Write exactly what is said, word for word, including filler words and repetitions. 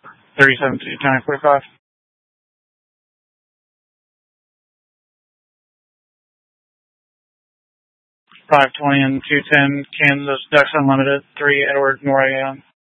thirty-seven fifty-nine forty-five. five twenty and two ten, Kansas, Ducks Unlimited, three Edward Norian.